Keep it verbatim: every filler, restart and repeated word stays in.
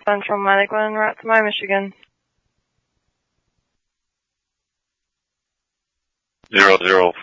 Central Medical en route to my Michigan. Zero zero